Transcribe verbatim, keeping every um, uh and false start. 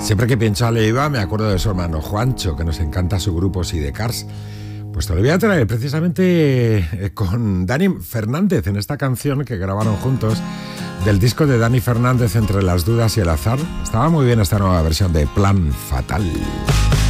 Siempre que pienso a Leiva me acuerdo de su hermano Juancho, que nos encanta su grupo Sidecars. Pues te lo voy a traer precisamente con Dani Fernández en esta canción que grabaron juntos del disco de Dani Fernández, Entre las dudas y el azar. Estaba muy bien esta nueva versión de Plan Fatal.